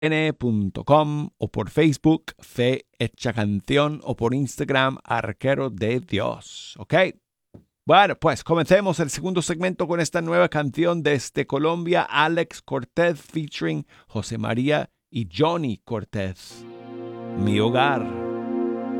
n.com o por Facebook, Fe Hecha Canción, o por Instagram, Arquero de Dios. ¿Ok? Bueno, pues comencemos el segundo segmento con esta nueva canción desde Colombia, Alex Cortez featuring José María y Johnny Cortez. Mi hogar.